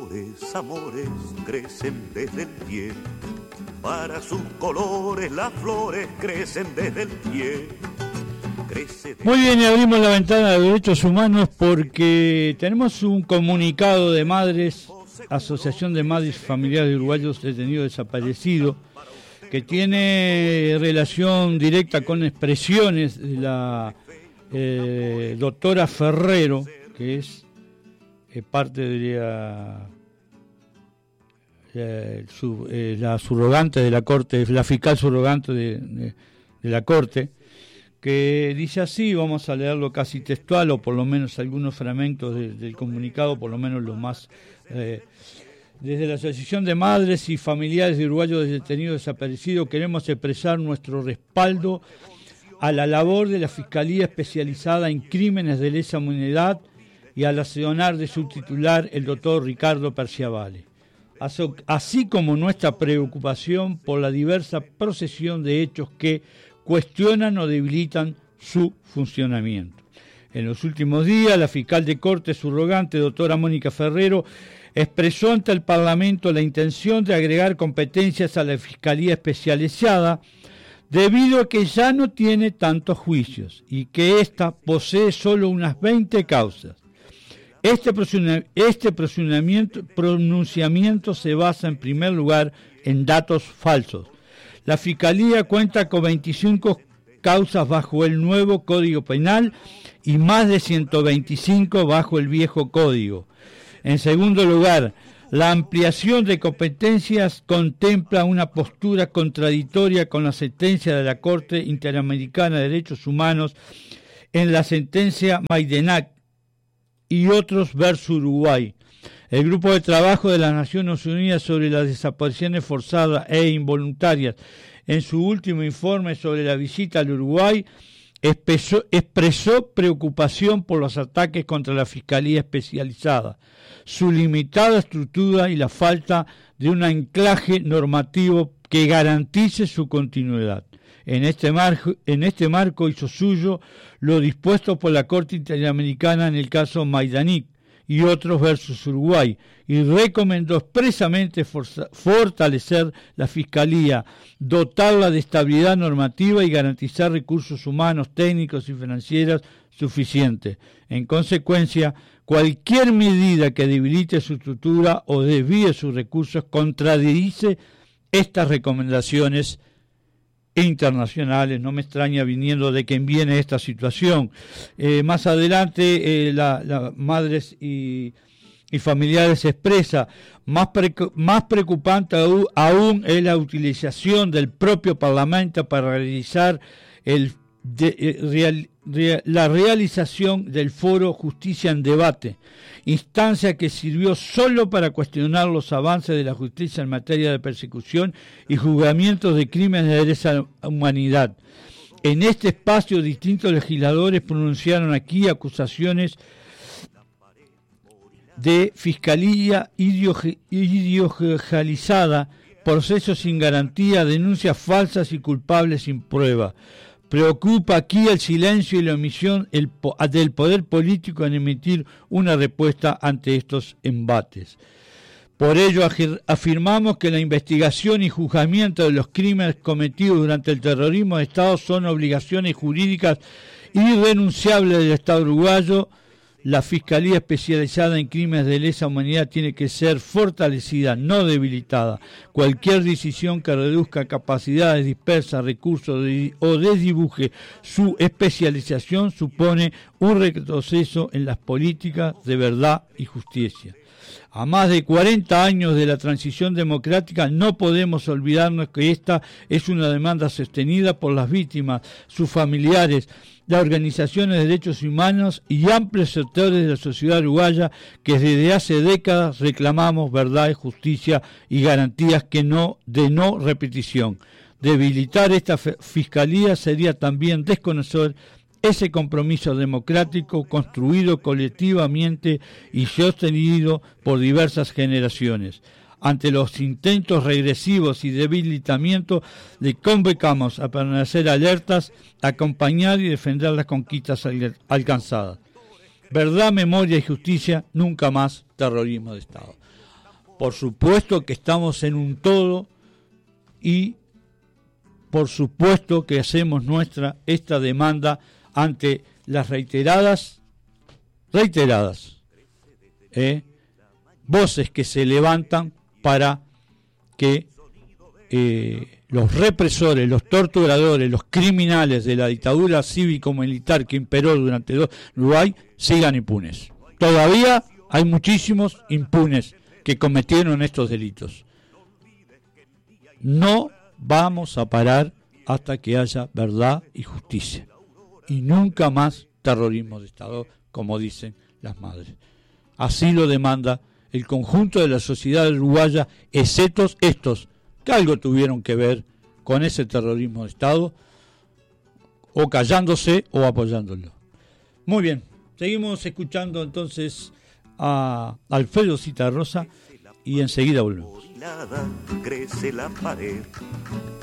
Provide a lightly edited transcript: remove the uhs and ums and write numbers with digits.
amores crecen desde el pie. Para sus colores las flores crecen desde el pie. Muy bien, y abrimos la ventana de derechos humanos porque tenemos un comunicado de madres, Asociación de Madres Familiares de Uruguayos Detenidos Desaparecidos, que tiene relación directa con expresiones de la doctora Ferrero, que es parte de la surrogante de la Corte, la fiscal surrogante de la Corte, que dice así, vamos a leerlo casi textual, o por lo menos algunos fragmentos del comunicado, por lo menos los más... Desde la Asociación de Madres y Familiares de Uruguayos Detenidos Desaparecidos queremos expresar nuestro respaldo a la labor de la Fiscalía Especializada en Crímenes de Lesa Humanidad y al accionar de su titular, el doctor Ricardo Perciavale, así como nuestra preocupación por la diversa procesión de hechos que cuestionan o debilitan su funcionamiento. En los últimos días, la fiscal de Corte subrogante, doctora Mónica Ferrero, expresó ante el Parlamento la intención de agregar competencias a la Fiscalía Especializada debido a que ya no tiene tantos juicios y que ésta posee solo unas 20 causas. Este pronunciamiento se basa en primer lugar en datos falsos. La Fiscalía cuenta con 25 causas bajo el nuevo Código Penal y más de 125 bajo el viejo Código. En segundo lugar, la ampliación de competencias contempla una postura contradictoria con la sentencia de la Corte Interamericana de Derechos Humanos en la sentencia Maidenac y otros versus Uruguay. El Grupo de Trabajo de las Naciones Unidas sobre las desapariciones forzadas e involuntarias, en su último informe sobre la visita al Uruguay, expresó preocupación por los ataques contra la Fiscalía Especializada, su limitada estructura y la falta de un anclaje normativo que garantice su continuidad. En este marco hizo suyo lo dispuesto por la Corte Interamericana en el caso Maidanik y otros versus Uruguay, y recomendó expresamente fortalecer la Fiscalía, dotarla de estabilidad normativa y garantizar recursos humanos, técnicos y financieros suficientes. En consecuencia, cualquier medida que debilite su estructura o desvíe sus recursos contradice estas recomendaciones internacionales. No me extraña viniendo de quien viene esta situación. Más adelante la Madres y Familiares expresa, más preocupante aún es la utilización del propio Parlamento para realizar la realización del foro Justicia en Debate, instancia que sirvió solo para cuestionar los avances de la justicia en materia de persecución y juzgamientos de crímenes de lesa humanidad. En este espacio, distintos legisladores pronunciaron aquí acusaciones de fiscalía ideologizada, procesos sin garantía, denuncias falsas y culpables sin prueba. Preocupa aquí el silencio y la omisión del poder político en emitir una respuesta ante estos embates. Por ello afirmamos que la investigación y juzgamiento de los crímenes cometidos durante el terrorismo de Estado son obligaciones jurídicas irrenunciables del Estado uruguayo. La Fiscalía Especializada en Crímenes de Lesa Humanidad tiene que ser fortalecida, no debilitada. Cualquier decisión que reduzca capacidades dispersas, recursos o desdibuje su especialización supone un retroceso en las políticas de verdad y justicia. A más de 40 años de la transición democrática, no podemos olvidarnos que esta es una demanda sostenida por las víctimas, sus familiares, las organizaciones de derechos humanos y amplios sectores de la sociedad uruguaya que desde hace décadas reclamamos verdad, justicia y garantías de no repetición. Debilitar esta fiscalía sería también desconocer ese compromiso democrático construido colectivamente y sostenido por diversas generaciones. Ante los intentos regresivos y debilitamientos, le convocamos a permanecer alertas, acompañar y defender las conquistas alcanzadas. Verdad, memoria y justicia, nunca más terrorismo de Estado. Por supuesto que estamos en un todo y por supuesto que hacemos nuestra esta demanda ante las reiteradas voces que se levantan para que los represores, los torturadores, los criminales de la dictadura cívico-militar que imperó durante Uruguay sigan impunes. Todavía hay muchísimos impunes que cometieron estos delitos. No vamos a parar hasta que haya verdad y justicia. Y nunca más terrorismo de Estado, como dicen las madres. Así lo demanda el conjunto de la sociedad uruguaya, excepto estos, que algo tuvieron que ver con ese terrorismo de Estado, o callándose o apoyándolo. Muy bien, seguimos escuchando entonces a Alfredo Zitarrosa y enseguida volvemos. Crece la pared.